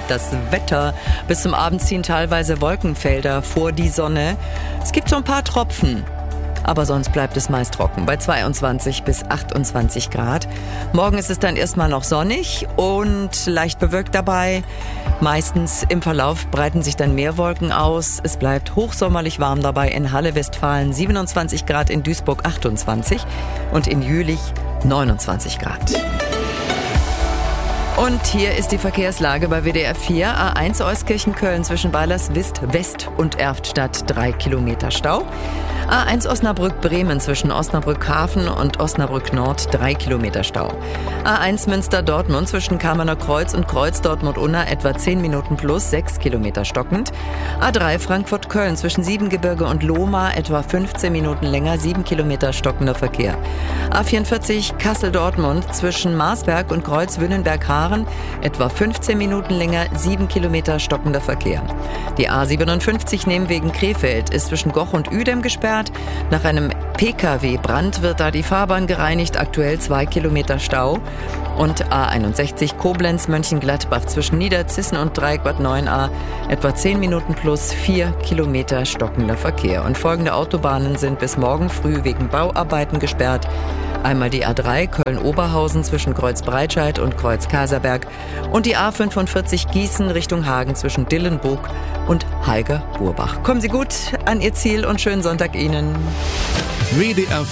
Das Wetter. Bis zum Abend ziehen teilweise Wolkenfelder vor die Sonne. Es gibt so ein paar Tropfen. Aber sonst bleibt es meist trocken, bei 22 bis 28 Grad. Morgen ist es dann erstmal noch sonnig und leicht bewölkt dabei. Meistens im Verlauf breiten sich dann mehr Wolken aus. Es bleibt hochsommerlich warm dabei in Halle, Westfalen 27 Grad, in Duisburg 28 und in Jülich 29 Grad. Und hier ist die Verkehrslage bei WDR 4. A1 Euskirchen-Köln zwischen Weilerswist West und Erftstadt 3 Kilometer Stau. A1 Osnabrück-Bremen zwischen Osnabrück-Hafen und Osnabrück-Nord 3 Kilometer Stau. A1 Münster-Dortmund zwischen Kamener Kreuz und Kreuz-Dortmund-Unna etwa 10 Minuten plus 6 Kilometer stockend. A3 Frankfurt-Köln zwischen Siebengebirge und Lohmar etwa 15 Minuten länger, 7 Kilometer stockender Verkehr. A44 Kassel-Dortmund zwischen Marsberg und Kreuz-Wünnenberg-Haaren etwa 15 Minuten länger, 7 Kilometer stockender Verkehr. Die A57 Nehmwegen Krefeld ist zwischen Goch und Uedem gesperrt. Nach einem Pkw-Brand wird da die Fahrbahn gereinigt, aktuell 2 Kilometer Stau. Und A61 Koblenz-Mönchengladbach zwischen Niederzissen und Dreieck Bad 9a etwa 10 Minuten plus 4 Kilometer stockender Verkehr. Und folgende Autobahnen sind bis morgen früh wegen Bauarbeiten gesperrt. Einmal die A3 Köln-Oberhausen zwischen Kreuz-Breitscheid und Kreuz-Kaserberg und die A45 Gießen Richtung Hagen zwischen Dillenburg und Haiger-Burbach. Kommen Sie gut an Ihr Ziel und schönen Sonntag Ihnen. WDR